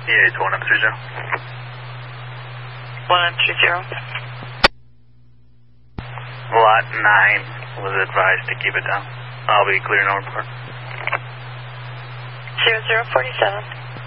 Yeah, it's 1930. 1930. Lot 9 was advised to keep it down. I'll be clear no report. 0047.